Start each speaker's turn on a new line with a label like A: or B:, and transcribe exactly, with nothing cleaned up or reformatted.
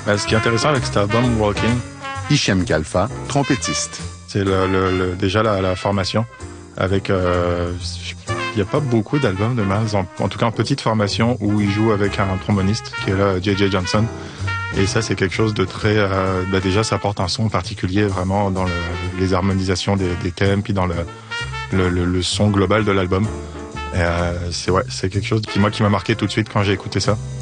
A: Ben, ce qui est intéressant avec cet album Walking,
B: Hichem Kalfa, trompettiste.
A: c'est le, le, le, déjà la, la formation. Avec, euh, il n'y a pas beaucoup d'albums de Miles, en, en tout cas en petite formation, où il joue avec un tromboniste qui est là, J J Johnson. Et ça, c'est quelque chose de très... Euh, bah déjà, ça apporte un son particulier vraiment dans le, les harmonisations des, des thèmes, puis dans le, le, le, le son global de l'album. Et euh, c'est ouais, c'est quelque chose qui moi qui m'a marqué tout de suite quand j'ai écouté ça.